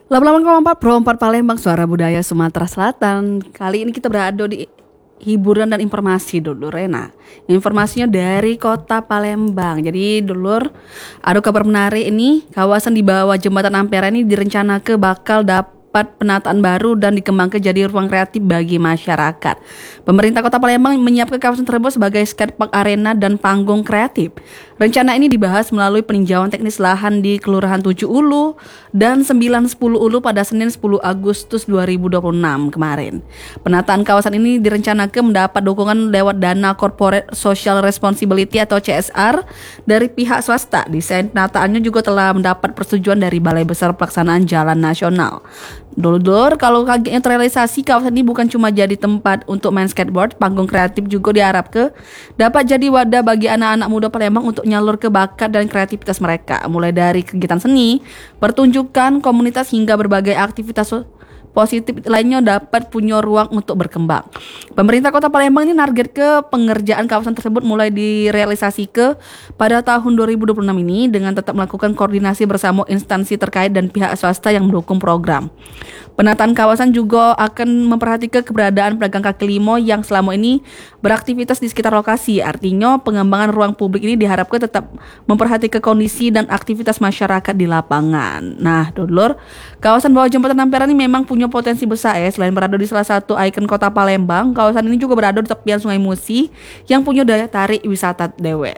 88,4 Palembang, Suara Budaya Sumatera Selatan. Kali ini kita berada di hiburan dan informasi dulu, Rena. Informasinya dari kota Palembang. Jadi dulur, ada kabar menarik ini. Kawasan di bawah jembatan Ampera ini direncanakan bakal dapat penataan baru dan dikembangkan jadi ruang kreatif bagi masyarakat. Pemerintah Kota Palembang menyiapkan kawasan tersebut sebagai skatepark arena dan panggung kreatif. Rencana ini dibahas melalui peninjauan teknis lahan di Kelurahan 7 Ulu dan 9-10 Ulu pada Senin 10 Agustus 2026 kemarin. Penataan kawasan ini direncanakan mendapat dukungan lewat dana Corporate Social Responsibility atau CSR dari pihak swasta. Desain penataannya juga telah mendapat persetujuan dari Balai Besar Pelaksanaan Jalan Nasional. Dulur, kalau kagetnya terrealisasi, kawasan ini bukan cuma jadi tempat untuk main skateboard, panggung kreatif juga diharapkan dapat jadi wadah bagi anak-anak muda Palembang untuk nyalur ke bakat dan kreativitas mereka, mulai dari kegiatan seni, pertunjukan, komunitas hingga berbagai aktivitas positif lainnya dapat punya ruang untuk berkembang. Pemerintah Kota Palembang ini target ke pengerjaan kawasan tersebut mulai direalisasi ke pada tahun 2026 ini dengan tetap melakukan koordinasi bersama instansi terkait dan pihak swasta yang mendukung program. Penataan kawasan juga akan memperhatikan keberadaan pedagang kaki lima yang selama ini beraktivitas di sekitar lokasi. Artinya pengembangan ruang publik ini diharapkan tetap memperhatikan kondisi dan aktivitas masyarakat di lapangan. Nah, dulur, kawasan bawah jembatan Ampera ini memang punya potensi besar ya. Selain berada di salah satu ikon kota Palembang, kawasan ini juga berada di tepian Sungai Musi yang punya daya tarik wisata dewe.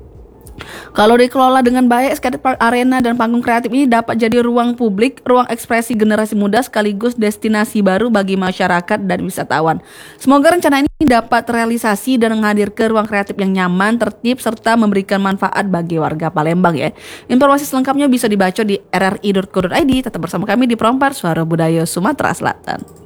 Kalau dikelola dengan baik, skatepark arena dan panggung kreatif ini dapat jadi ruang publik, ruang ekspresi generasi muda sekaligus destinasi baru bagi masyarakat dan wisatawan. Semoga rencana ini dapat terrealisasi dan menghadirkan ruang kreatif yang nyaman, tertib, serta memberikan manfaat bagi warga Palembang ya. Informasi selengkapnya bisa dibaca di rri.co.id. Tetap bersama kami di Perompak Suara Budaya Sumatera Selatan.